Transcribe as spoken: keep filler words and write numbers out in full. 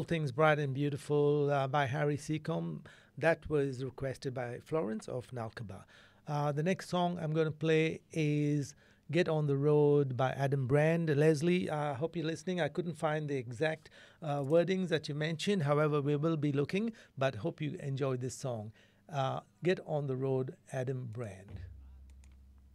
All Things Bright and Beautiful uh, by Harry Seacombe. That was requested by Florence of Nalkaba. Uh, the next song I'm going to play is Get on the Road by Adam Brand. Leslie, I uh, hope you're listening. I couldn't find the exact uh, wordings that you mentioned. However, we will be looking, but hope you enjoy this song. Uh, Get on the Road, Adam Brand.